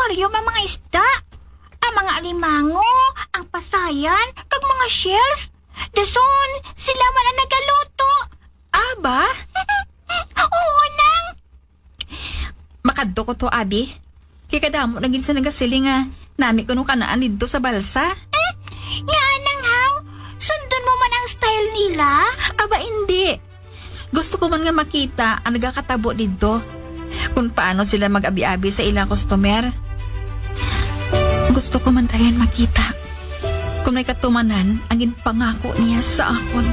akwarium ang mga isda. Ang mga alimango, ang pasayan, kag mga shells. Dason, sila man ang nagaluto. Aba, Oo, nang. makadto ko to, Abi. Kaya kadamo naging sa nagasiling nga nami ko nung kanaan dito sa balsa. Nga nang haw, sundon mo man ang style nila. Aba, hindi. Gusto ko man nga makita ang nagakatabo dito. Kung paano sila mag-abi-abi sa ilang customer. Gusto ko man tayo makita. Kung may katumanan, ang ginpangako niya sa akon.